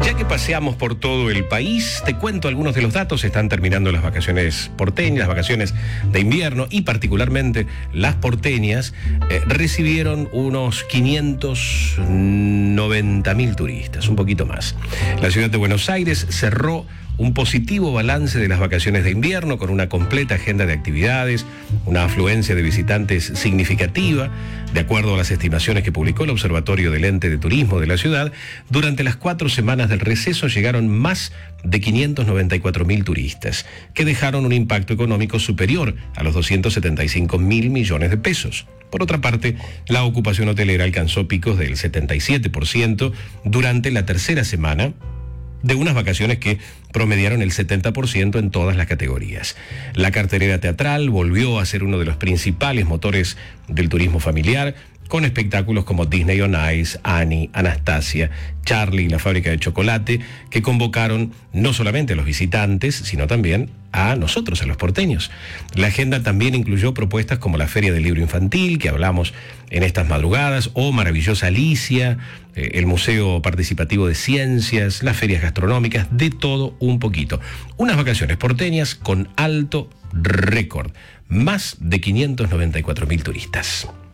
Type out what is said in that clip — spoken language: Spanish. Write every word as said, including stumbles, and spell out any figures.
Ya que paseamos por todo el país, te cuento algunos de los datos. Están terminando las vacaciones porteñas, las vacaciones de invierno, y particularmente las porteñas eh, recibieron unos quinientos noventa mil turistas, un poquito más. La ciudad de Buenos Aires cerró un positivo balance de las vacaciones de invierno con una completa agenda de actividades, una afluencia de visitantes significativa, de acuerdo a las estimaciones que publicó el Observatorio del Ente de Turismo de la ciudad. Durante las cuatro semanas del receso llegaron más de quinientos noventa y cuatro mil turistas, que dejaron un impacto económico superior a los doscientos setenta y cinco mil millones de pesos. Por otra parte, la ocupación hotelera alcanzó picos del setenta y siete por ciento durante la tercera semana, de unas vacaciones que promediaron el setenta por ciento en todas las categorías. La cartelera teatral volvió a ser uno de los principales motores del turismo familiar, con espectáculos como Disney on Ice, Annie, Anastasia, Charlie y la fábrica de chocolate, que convocaron no solamente a los visitantes, sino también a nosotros, a los porteños. La agenda también incluyó propuestas como la Feria del Libro Infantil, que hablamos en estas madrugadas, o Maravillosa Alicia, eh, el Museo Participativo de Ciencias, las ferias gastronómicas, de todo un poquito. Unas vacaciones porteñas con alto récord, más de quinientos noventa y cuatro mil turistas.